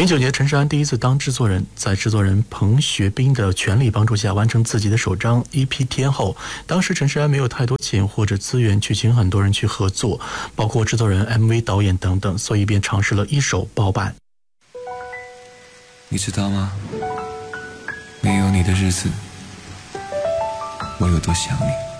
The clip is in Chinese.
09年，陈势安第一次当制作人，在制作人彭学斌的全力帮助下，完成自己的首张 EP《天后》。当时陈势安没有太多钱或者资源去请很多人去合作，包括制作人、MV 导演等等，所以便尝试了一手包办。 你知道吗？没有你的日子，我有多想你。